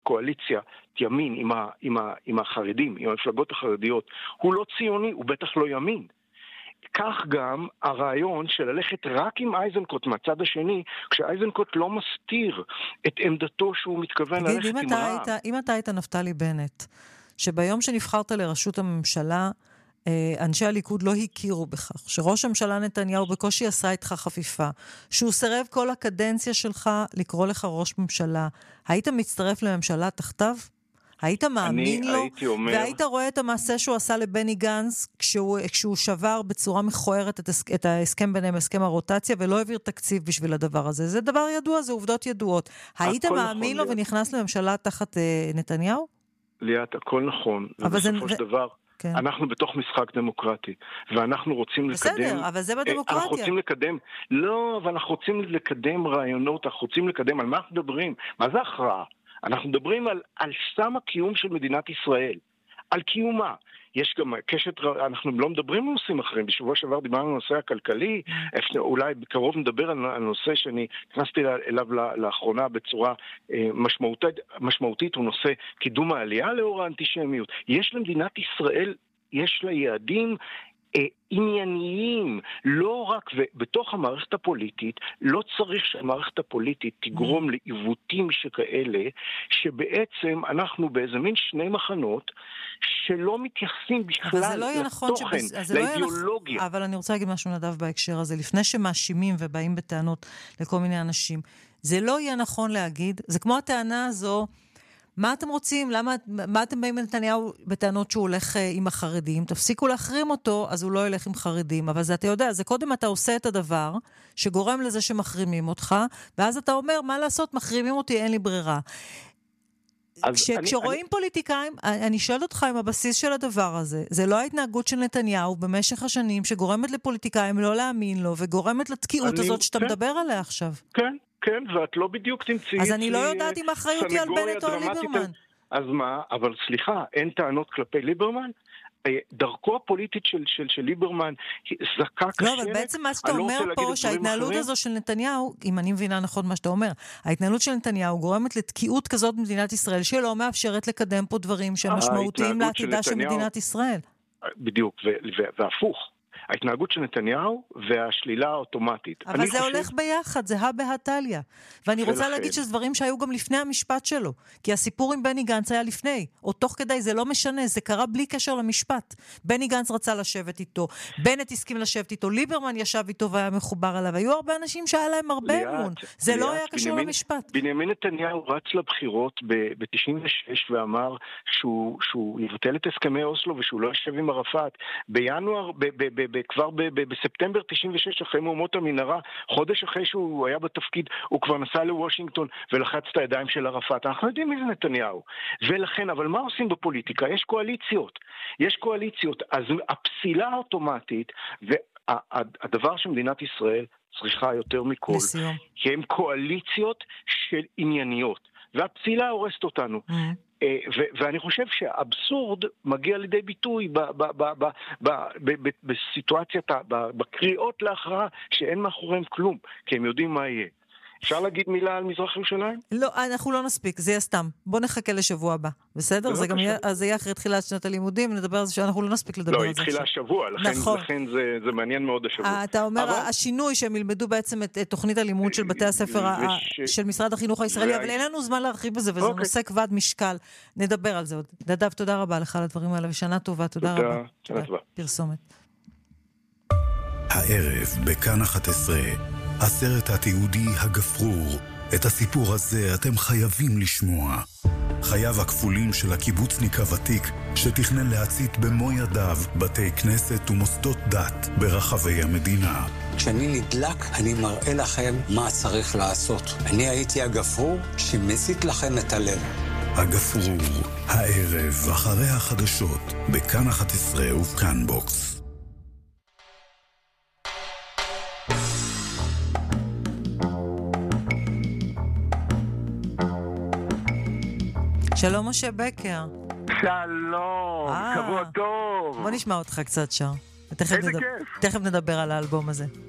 קואליציה ימין עם החרדים, עם המפלגות החרדיות, הוא לא ציוני, הוא בטח לא ימין. כך גם הרעיון של ללכת רק עם אייזנקוט מהצד השני, כשאייזנקוט לא מסתיר את עמדתו שהוא מתכוון ללכת עם רע"מ. אם אתה היית נפתלי בנט, שביום שנבחרת לראשות הממשלה, אנשי הליכוד לא הכירו בכך, שראש הממשלה נתניהו בקושי עשה איתך חפיפה, שהוא סירב כל הקדנציה שלך לקרוא לך ראש ממשלה, היית מצטרף לממשלה תחתיו? היית מאמין לו? והיית רואה את המעשה שהוא עשה לבני גנץ, כשהוא שבר בצורה מכוערת את ההסכם ביניהם, הסכם הרוטציה, ולא העביר תקציב בשביל הדבר הזה. זה דבר ידוע, זה עובדות ידועות. היית מאמין לו ונכנס לממשלה תחת נתניהו? ליאת, הכל נכון. ובסופו של דבר, אנחנו בתוך משחק דמוקרטי, ואנחנו רוצים לקדם... בסדר, אבל זה בדמוקרטיה. אנחנו רוצים לקדם... לא, אבל אנחנו רוצים לקדם רעיונות, אנחנו רוצים לקדם... על מה אנחנו מדברים? מה זה הכרעה? אנחנו מדברים על סם הקיום של מדינת ישראל, על קיומה. יש גם קשת, אנחנו לא מדברים על נושאים אחרים, בשבוע שעבר דיברנו על הנושא הכלכלי, אולי בקרוב נדבר על הנושא שאני נכנסתי אליו לאחרונה בצורה משמעותית, הוא נושא קידום העלייה לאור האנטישמיות. יש למדינת ישראל, יש לה יעדים ענייניים, לא רק בתוך המערכת הפוליטית, לא צריך שהמערכת הפוליטית תגרום לעיוותים שכאלה, שבעצם אנחנו באיזה מין שני מחנות, שלא מתייחסים בכלל לתוכן, לאידיאולוגיה. אבל אני רוצה להגיד משהו נדב בהקשר הזה, לפני שמאשימים ובאים בטענות לכל מיני אנשים, זה לא יהיה נכון להגיד, זה כמו הטענה הזו, מה אתם רוצים? מה אתם באים לנתניהו בטענות שהוא הולך עם החרדים? תפסיקו להחרים אותו, אז הוא לא ילך עם חרדים. אבל זה, אתה יודע, זה קודם אתה עושה את הדבר שגורם לזה שמחרימים אותך, ואז אתה אומר, מה לעשות? מחרימים אותי, אין לי ברירה. כשרואים פוליטיקאים, אני שואלת אותך עם הבסיס של הדבר הזה, זה לא ההתנהגות של נתניהו במשך השנים, שגורמת לפוליטיקאים לא להאמין לו, וגורמת לתקיעות הזאת שאתה מדבר עליה עכשיו. כן. כן, ואת לא בדיוק תמצאי... אז אני לא יודעת אם האחריות היא על בנט או על ליברמן. אז מה? אבל סליחה, אין טענות כלפי ליברמן? דרכו הפוליטית של ליברמן זקה קשה. לא, אבל בעצם מה שאתה אומר פה, שההתנהלות הזו של נתניהו, אם אני מבינה נכון מה שאתה אומר, ההתנהלות של נתניהו גורמת לתקיעות כזאת במדינת ישראל, שלא מאפשרת לקדם פה דברים שהם משמעותיים לעתידה של מדינת ישראל. בדיוק, והפוך. ההתנהגות של נתניהו והשלילה האוטומטית. אבל זה הולך ביחד, זה בהטליה. ואני רוצה להגיד שזה דברים שהיו גם לפני המשפט שלו. כי הסיפור עם בני גנץ היה לפני. או תוך כדי, זה לא משנה, זה קרה בלי קשר למשפט. בני גנץ רצה לשבת איתו, בנט הסכים לשבת איתו, ליברמן ישב איתו והיה מחובר עליו. היו הרבה אנשים שהיה להם הרבה אמון. זה לא היה קשור למשפט. בנימין נתניהו רץ לבחירות ב-96 ואמר שהוא יבטל את הסכמי אוסלו ושהוא לא ישב עם ערפאת. בינואר, כבר בספטמבר 96, אחרי מהומות המנהרה, חודש אחרי שהוא היה בתפקיד, הוא כבר נסע לוושינגטון ולחץ את הידיים של ערפאת. אנחנו יודעים מי זה נתניהו. ולכן, אבל מה עושים בפוליטיקה? יש קואליציות. אז הפסילה האוטומטית, והדבר שמדינת ישראל צריכה יותר מכל, הם קואליציות של ענייניות. והפסילה הורסת אותנו. ואני חושב שהאבסורד מגיע לידי ביטוי בסיטואציית, בקריאות להכרעה שאין מאחוריהם כלום, כי הם יודעים מה יהיה. אפשר להגיד מילה על מזרח ירושלים? לא, אנחנו לא נספיק, זה יהיה סתם. בוא נחכה לשבוע הבא, בסדר? זה גם יהיה אחרי תחילת שנת הלימודים, נדבר על זה שאנחנו לא נספיק לדבר על זה. לא, התחילה השבוע, לכן זה מעניין מאוד השבוע. אתה אומר, השינוי שהם ילמדו בעצם את תוכנית הלימוד של בתי הספר של משרד החינוך הישראלי, אבל אין לנו זמן להרחיב בזה, וזה נושא כבד משקל. נדבר על זה עוד. נדב, תודה רבה לך על הדברים האלה, ושנה טובה, תודה רבה. פרסומת. הערב בכאן 11 הסרט התיעודי הגפרור. את הסיפור הזה אתם חייבים לשמוע. חייו הכפולים של הקיבוצניק הוותיק שתכנן להצית במו ידיו בתי כנסת ומוסדות דת ברחבי המדינה. כשאני נדלק, אני מראה לכם מה צריך לעשות. אני הייתי הגפרור שמסית לכם את הלב. הגפרור, הערב אחרי החדשות בכאן 11 ובכאן בוקס. שלום משה בקר. שלום, שבוע טוב. בוא נשמע אותך קצת שר. תכף נדבר על האלבום הזה.